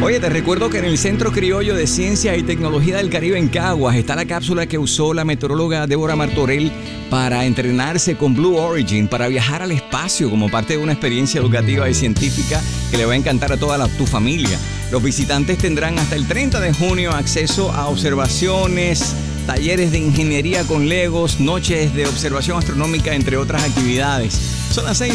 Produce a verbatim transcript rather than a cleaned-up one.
Oye, te recuerdo que en el Centro Criollo de Ciencia y Tecnología del Caribe en Caguas está la cápsula que usó la meteoróloga Débora Martorell para entrenarse con Blue Origin, para viajar al espacio como parte de una experiencia educativa y científica que le va a encantar a toda la, tu familia. Los visitantes tendrán hasta el treinta de junio acceso a observaciones, talleres de ingeniería con Legos, noches de observación astronómica, entre otras actividades. Son las seis